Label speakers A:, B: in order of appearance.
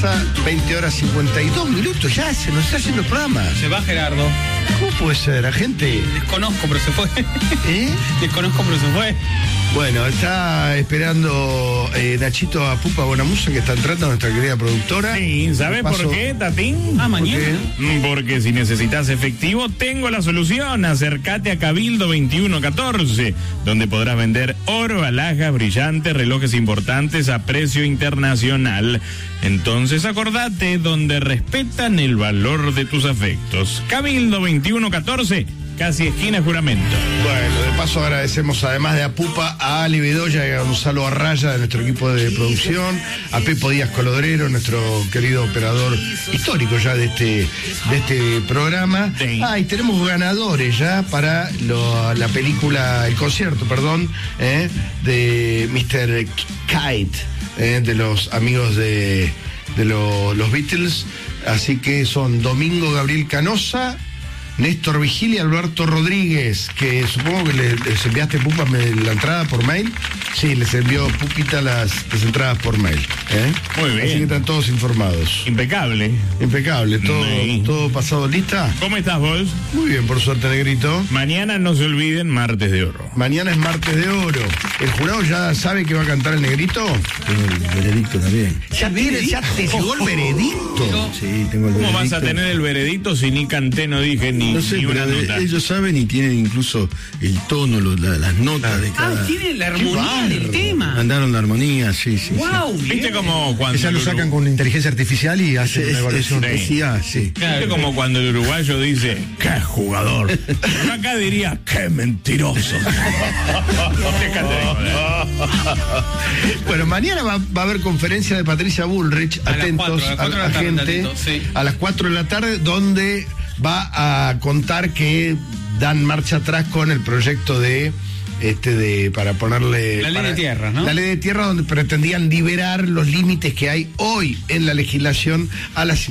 A: casa, 20:52. Ya se nos está haciendo el programa.
B: Se va Gerardo.
A: ¿Cómo puede ser, agente?
B: Desconozco, pero se fue.
A: ¿Eh?
B: Desconozco, pero se fue.
A: Bueno, está esperando Nachito a Pupa Bonamusa, que está entrando, nuestra querida productora.
C: Sí, ¿sabes por qué, Tatín?
B: Mañana.
C: Porque si necesitas efectivo, tengo la solución. Acércate a Cabildo 2114, donde podrás vender oro, alhajas, brillantes, relojes importantes a precio internacional. Entonces acordate, donde respetan el valor de tus afectos. Cabildo 2114, casi esquina Juramento.
A: Bueno, de paso agradecemos además de a Pupa a Ali Bedoya y a Gonzalo Arraya de nuestro equipo de producción, a Pepo Díaz Colodrero, nuestro querido operador histórico ya de este programa.
C: Sí.
A: Y tenemos ganadores ya para la película, el concierto, perdón, de Mr. Kite, de los amigos de los Beatles. Así que son Domingo Gabriel Canosa, Néstor Vigil y Alberto Rodríguez, que supongo que les enviaste, Pupa, la entrada por mail. Sí, les envió Pupita las entradas por mail.
C: Muy bien.
A: Así que están todos informados.
C: Impecable.
A: Impecable,
C: Sí.
A: todo pasado lista.
C: ¿Cómo estás vos?
A: Muy bien, por suerte, Negrito.
C: Mañana no se olviden, martes de oro.
A: Mañana es martes de oro. ¿El jurado ya sabe que va a cantar el Negrito?
D: Tengo el veredicto también.
A: ¿Ya te llegó el veredicto?
D: Sí, tengo el veredicto.
C: ¿Cómo vas a tener el veredicto si ni canté, no dije ni,
D: No sé,
C: ni una
D: pero
C: nota?
D: ellos saben y tienen incluso el tono, las notas de cada...
B: Tiene la armonía del tema.
D: Mandaron la armonía, sí.
B: Wow,
C: ¿Viste como cuando
E: Ella lo sacan con inteligencia artificial y hacen una evaluación.
C: sí.
D: Sí.
C: ¿Viste como cuando el uruguayo dice, qué jugador? Yo acá diría, qué mentiroso. Déjate de joder.
A: Bueno, mañana va a haber conferencia de Patricia Bullrich,
B: A las
A: atentos
B: 4 de la tarde,
A: gente,
B: atentos, sí.
A: a las 4 de la tarde, donde va a contar que dan marcha atrás con el proyecto para ponerle...
B: La ley de tierras, ¿no?
A: La ley de tierras, donde pretendían liberar los límites que hay hoy en la legislación a las